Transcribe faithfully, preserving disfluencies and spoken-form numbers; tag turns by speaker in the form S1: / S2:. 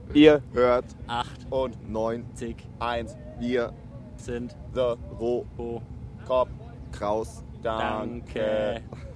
S1: Ihr hört
S2: acht
S1: und neun,
S2: zig
S1: eins. Wir
S2: sind
S1: The
S2: Bo.
S1: Ro Cop Kraus. Danke.
S2: Danke.